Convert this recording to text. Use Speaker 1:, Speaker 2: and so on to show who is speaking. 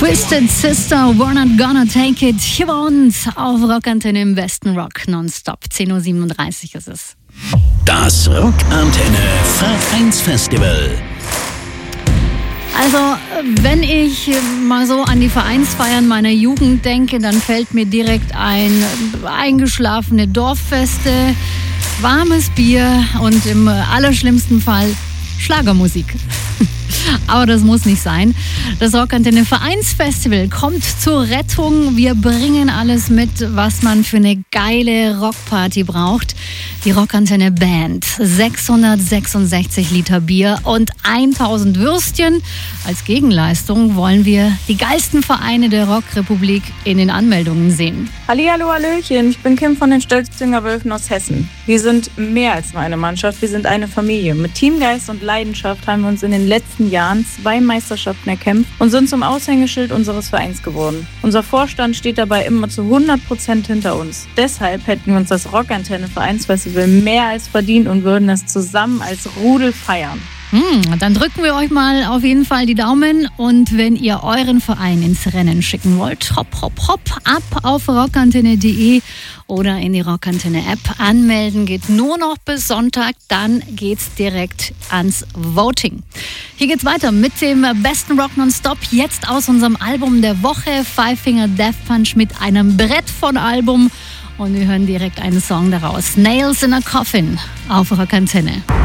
Speaker 1: Twisted Sister, We're Not Gonna Take It, hier bei uns auf Rockantenne im besten Rock nonstop. 10.37 Uhr ist es.
Speaker 2: Das Rockantenne Vereinsfestival.
Speaker 1: Also, wenn ich mal so an die Vereinsfeiern meiner Jugend denke, dann fällt mir direkt ein eingeschlafene Dorffeste, warmes Bier und im allerschlimmsten Fall Schlagermusik. Aber das muss nicht sein. Das Rockantenne Vereinsfestival kommt zur Rettung. Wir bringen alles mit, was man für eine geile Rockparty braucht. Die Rockantenne Band, 666 Liter Bier und 1000 Würstchen. Als Gegenleistung wollen wir die geilsten Vereine der Rockrepublik in den Anmeldungen sehen.
Speaker 3: Hallihallo, hallöchen, ich bin Kim von den Stölzlinger Wölfen aus Hessen. Wir sind mehr als nur eine Mannschaft, wir sind eine Familie. Mit Teamgeist und Leidenschaft haben wir uns in den letzten Jahren 2 Meisterschaften erkämpft und sind zum Aushängeschild unseres Vereins geworden. Unser Vorstand steht dabei immer zu 100% hinter uns. Deshalb hätten wir uns das Rockantenne Vereinsfestival mehr als verdient und würden es zusammen als Rudel feiern.
Speaker 1: Dann drücken wir euch mal auf jeden Fall die Daumen, und wenn ihr euren Verein ins Rennen schicken wollt, hopp, hopp, hopp, ab auf rockantenne.de oder in die Rockantenne-App. Anmelden geht nur noch bis Sonntag, dann geht's direkt ans Voting. Hier geht's weiter mit dem besten Rock nonstop, jetzt aus unserem Album der Woche, Five Finger Death Punch mit einem Brett von Album, und wir hören direkt einen Song daraus, Nails in a Coffin auf Rockantenne.